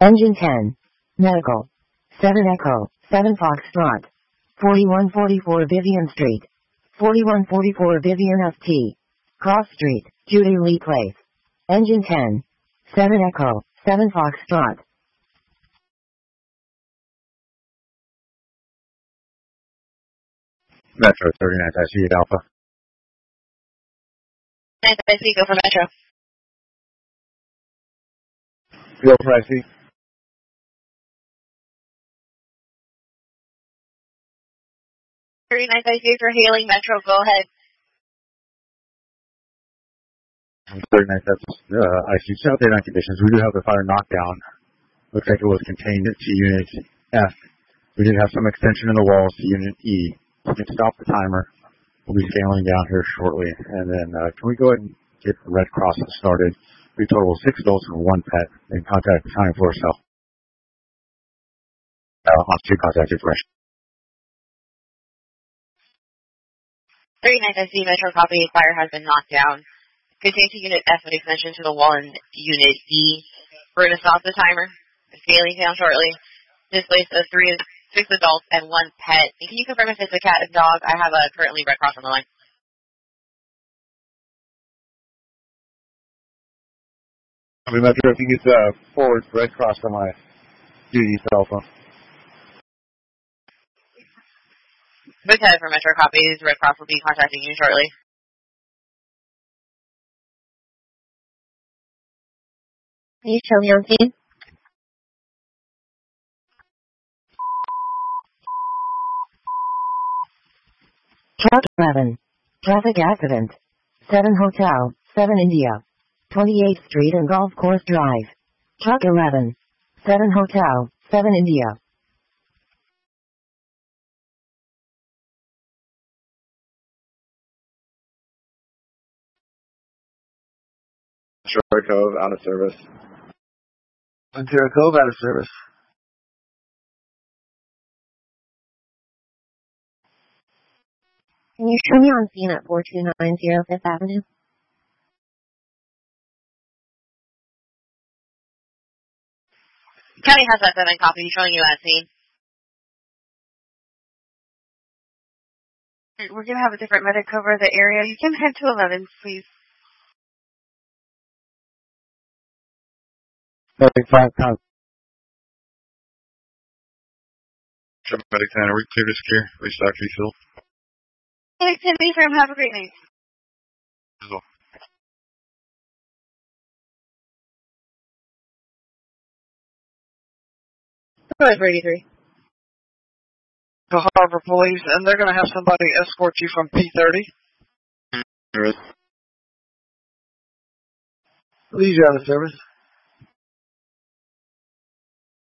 Engine 10. Medical. 7 Echo. 7 Foxtrot. 4144 Vivian Street. 4144 Vivian FT. Cross Street, Judy Lee Place. Engine 10. 7 Echo. 7 Foxtrot. Metro 39, I see it, Alpha. I see, go for Metro. Go for IC. 39th IC for hailing Metro, go ahead. 39th, that's IC. Just update on conditions. We do have the fire knockdown. Looks like it was contained to Unit F. We did have some extension in the walls to Unit E. We can stop the timer. We'll be scaling down here shortly. And then can we go ahead and get the Red Cross started? We total 6 adults and 1 pet. And contact the county floor cell. On 2 contact information. 39th IC Metro, copy. Fire has been knocked down. Contained to Unit F with extension to the wall in Unit E. We're going to stop the timer. Scaling down shortly. Displace the 6 adults and 1 pet. And can you confirm if it's a cat and dog? I have currently Red Cross on the line. I mean, Metro, if you get forward Red Cross on my duty cell phone. Good head for Metro copies. Red Cross will be contacting you shortly. Can you show me on scene? Truck 11. Traffic accident. 7 Hotel, 7 India. 28th Street and Golf Course Drive. Truck 11. 7 Hotel, 7 India. Ventura Cove, out of service. Ventura Cove, out of service. Can you show me on scene at 4290 Fifth Avenue? County has that 7 copy showing you at scene. We're going to have a different medic cover the area. You can head to 11, please. 35 pounds. Medic Center, we clear to secure. Restock refill. Activity firm, have a great night. As well. Go ahead for 83. The Harbor Police, and they're going to have somebody escort you from P30. Leave you out of service.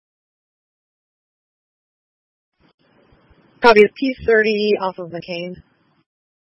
Copy is P30 off of McCain.